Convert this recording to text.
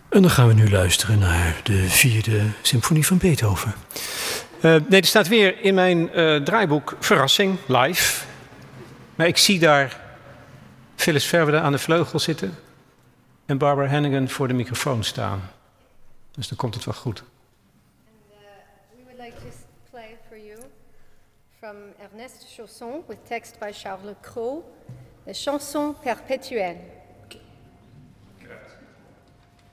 En dan gaan we nu luisteren naar de 4e symfonie van Beethoven. Er staat weer in mijn draaiboek verrassing, live. Maar ik zie daar Phyllis Verweder aan de vleugel zitten en Barbara Hannigan voor de microfoon staan. Dus dan komt het wel goed. We would like to play for you from Ernest Chausson with text by Charles Cros, the chanson perpétuelle.